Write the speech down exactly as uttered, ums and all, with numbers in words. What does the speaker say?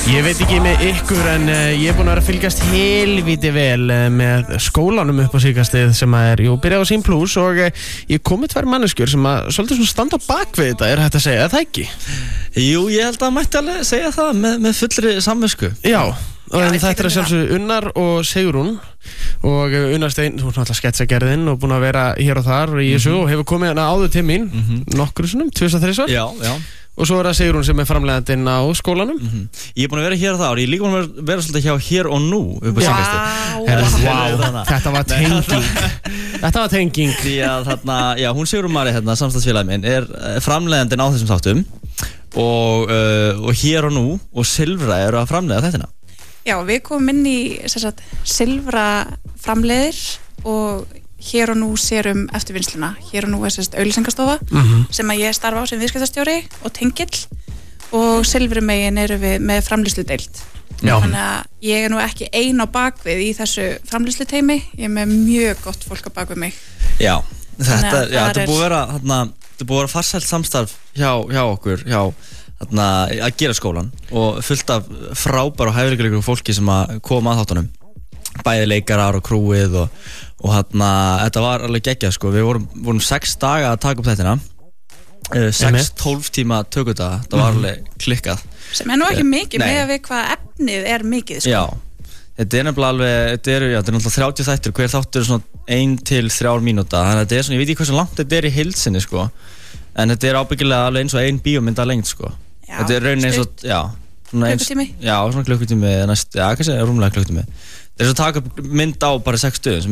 Ég veit ekki með ykkur en uh, ég er búinn að vera að fylgjast helvíti vel uh, með skólanum upp á síkastið sem að er, jú, byrjað á Sín Plus og uh, ég komið tvær manneskjur sem að svolítið svona standa á bakvið þetta, er hægt að segja, er það ekki? Jú, ég held að mætti alveg segja það með, með fullri samvisku. Já, og Já, þetta er að sjálfsögðu Unnar og Sigrún og Unnar Steinn, hún er alltaf sketsagerðinn og búin að vera hér og þar í þessu mm-hmm. og hefur komið hana áður til mín mm -hmm. nokkru sinnum, tvisvar, þrisvar. Já, já. Og svo er það Sigrún sem er framleiðandinn á skólanum. Mm-hmm. Ég er búin að vera hér og þar og ég er líka búin að vera svolítið hjá Hér og Nú upp á síðkastið. Wow, þetta var tenging. Þetta var tenging. Því að þarna, já, hún Sigrún Mari hérna, samstagsfélagi minn, er framleiðandinn á þessum þáttum og, uh, og Hér og Nú og Silfra eru að framleiða þettina. Já, við komum inn í sagt, Silfra framleiðir og Hér og Nú sérum eftirvinnsluna. Hér og Nú er sérst auglýsingastofa mm-hmm. sem að ég starfa á sem viðskiptastjóri og tengill og Silfri megin eru við með framleiðsludeild. Þannig að ég er nú ekki ein á bakvið í þessu framleiðsluteymi, ég er með mjög gott fólk á bakvið mig. Já, þetta, já, þetta er búið að vera, þarna, þetta er búið að vera farsælt samstarf hjá, hjá okkur, hjá þarna, að gera skólan og fullt af frábæru og hæfileikaríku fólki sem að koma að þáttunum. Bæði leikarar og krúið og, og hérna, þetta var alveg geggjað sko, við vorum, vorum sex daga að taka upp þettina, uh, sex tólf tíma tökudaga, þetta var alveg klikkað. Sem er nú ekki mikið uh, með að við hvað efnið er mikið sko. Já, þetta er nefnilega alveg, þetta eru, já, þetta er náttúrulega þrjátíu þættir, hver þáttur er svona ein til þrjár mínúta, þannig að þetta er svona, ég veit ekki hversu langt þetta er í heild sinni sko, en þetta er ábyggilega alveg eins og ein bíómynda lengt sko. Já, þetta er raunin eins og, já, svona eins, klukkutími? Já, svona klukkutími, næst, já, kannski rúmlega klukkutími. Það er svo að taka upp mynd á bara sex stöðum sem